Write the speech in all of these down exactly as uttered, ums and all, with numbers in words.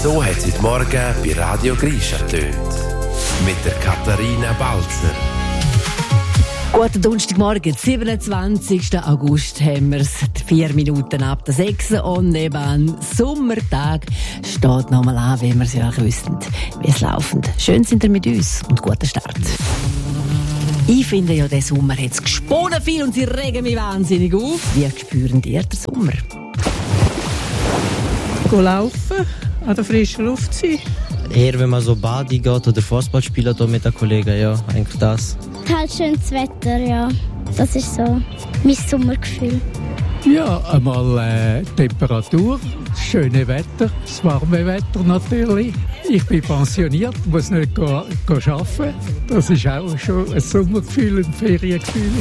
So hat es heute Morgen bei Radio Grisha getönt. Mit der Katharina Balzer. Guten Donnerstagmorgen, siebenundzwanzigsten August haben wir es, vier Minuten ab der sechs und eben ein Sommertag steht nochmal an, wie wir es ja auch wissen, wie es läuft. Schön sind ihr mit uns und guten Start. Ich finde ja, der Sommer hat es gesponnen viel und sie regen mich wahnsinnig auf. Wie spüren ihr den Sommer? Go laufen, an der frischen Luft sein. Eher wenn man so baden geht oder Fußball spielt mit den Kollegen, ja, eigentlich das. Halt schönes Wetter, ja. Das ist so mein Sommergefühl. Ja, einmal äh, Temperatur, das schöne Wetter, das warme Wetter natürlich. Ich bin pensioniert, muss nicht go, go arbeiten. Das ist auch schon ein Sommergefühl, ein Feriengefühl.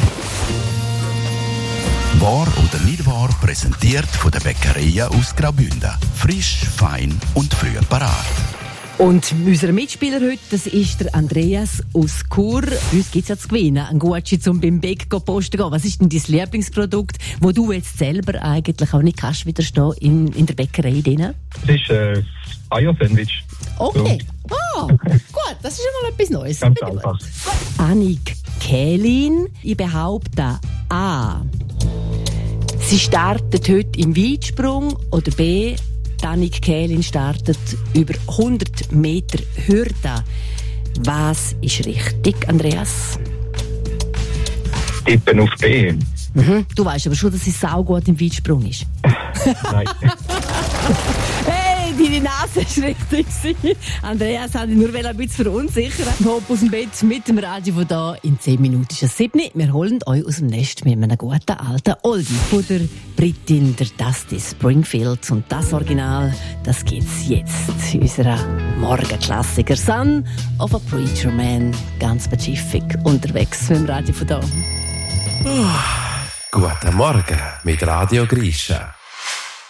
Wahr oder nicht wahr, präsentiert von der Bäckerei aus Graubünden. Frisch, fein und früh parat. Und unser Mitspieler heute, das ist der Andreas aus Chur. Uns gibt es ja zu gewinnen, ein Gutschein zum beim Bäck posten gehen. Was ist denn dein Lieblingsprodukt, das du jetzt selber eigentlich auch nicht kannst widerstehen in, in der Bäckerei drin? Das ist äh, Eier-Sandwich. Okay. So. Ah, gut, das ist schon mal etwas Neues. Ganz einfach. Annik Kählin, ich behaupte A. Sie startet heute im Weitsprung oder B. Annik Kählin startet über hundert Meter Hürde. Was ist richtig, Andreas? Tippen auf B. Mhm. Du weißt aber schon, dass sie saugut im Weitsprung ist. Nein. Hey, deine Nase ist richtig. Andreas hat dich nur ein bisschen verunsichert. Hopp aus dem Bett mit dem Radio von da. In zehn Minuten ist es sieben. Wir holen euch aus dem Nest mit einem guten alten Oldie. Von der Britin, der Dusty Springfield. Und das Original, das gibt's jetzt. Unserer Morgenklassiker Son of a Preacher Man. Ganz pazifik unterwegs mit dem Radio von da. Guten Morgen mit Radio Grisha.